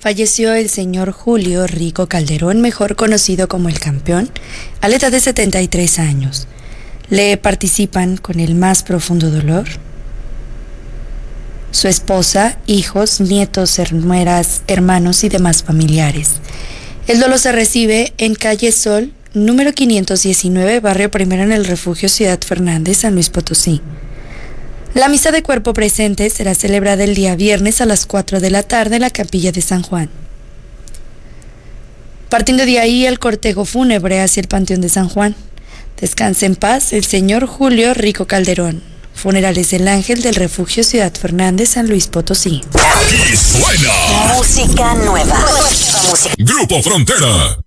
falleció el señor Julio Rico Calderón, mejor conocido como el Campeón, a la edad de 73 años. Le participan con el más profundo dolor su esposa, hijos, nietos, nueras, hermanos y demás familiares. El dolo se recibe en calle Sol, número 519, barrio Primero, en el refugio Ciudad Fernández, San Luis Potosí. La misa de cuerpo presente será celebrada el día viernes a las 4 de la tarde en la capilla de San Juan. Partiendo de ahí, el cortejo fúnebre hacia el Panteón de San Juan. Descanse en paz el señor Julio Rico Calderón. Funerales El Ángel del refugio Ciudad Fernández, San Luis Potosí. Aquí suena música nueva. Grupo Frontera.